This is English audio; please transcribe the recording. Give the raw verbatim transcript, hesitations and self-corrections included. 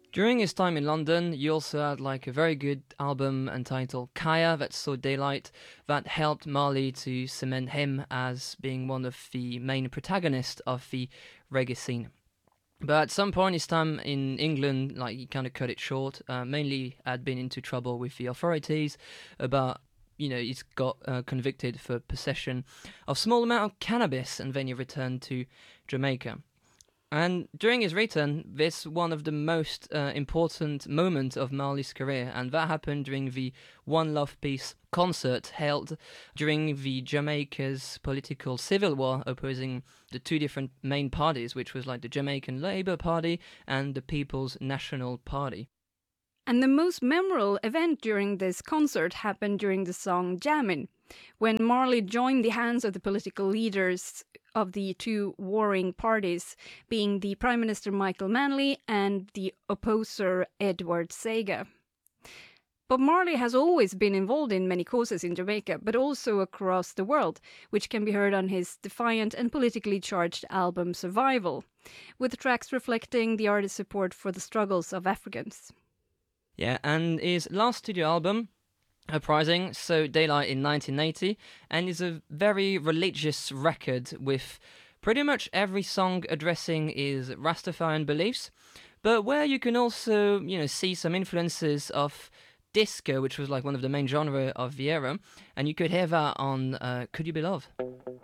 During his time in London, he also had like a very good album entitled Kaya that saw daylight that helped Marley to cement him as being one of the main protagonists of the reggae scene. But at some point, his time in England, like he kind of cut it short. Uh, mainly, had been into trouble with the authorities about, you know, he's got uh, convicted for possession of small amount of cannabis, and then he returned to Jamaica. And during his return, this one of the most uh, important moments of Marley's career, and that happened during the One Love Peace concert held during the Jamaica's political civil war, opposing the two different main parties, which was like the Jamaican Labour Party and the People's National Party. And the most memorable event during this concert happened during the song Jammin', when Marley joined the hands of the political leaders of the two warring parties, being the Prime Minister Michael Manley and the opposer Edward Sega. Bob Marley has always been involved in many causes in Jamaica, but also across the world, which can be heard on his defiant and politically charged album Survival, with tracks reflecting the artist's support for the struggles of Africans. Yeah, and his last studio album, Uprising, saw daylight in nineteen eighty, and is a very religious record with pretty much every song addressing his Rastafarian beliefs, but where you can also, you know, see some influences of disco, which was like one of the main genres of the era, and you could hear that on uh, Could You Be Love?